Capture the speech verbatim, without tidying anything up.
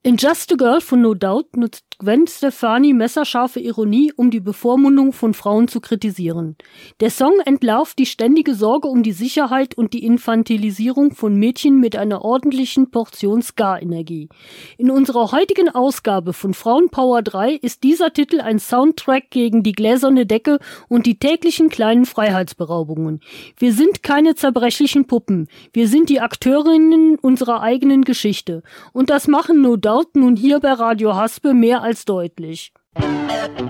In Just a Girl von No Doubt nutzt Gwen Stefani messerscharfe Ironie, um die Bevormundung von Frauen zu kritisieren. Der Song entlarvt die ständige Sorge um die Sicherheit und die Infantilisierung von Mädchen mit einer ordentlichen Portion Ska-Energie. In unserer heutigen Ausgabe von Frauenpower drei ist dieser Titel ein Soundtrack gegen die gläserne Decke und die täglichen kleinen Freiheitsberaubungen. Wir sind keine zerbrechlichen Puppen. Wir sind die Akteurinnen unserer eigenen Geschichte. Und das machen No Doubt nun hier bei Radio Haspe mehr als deutlich.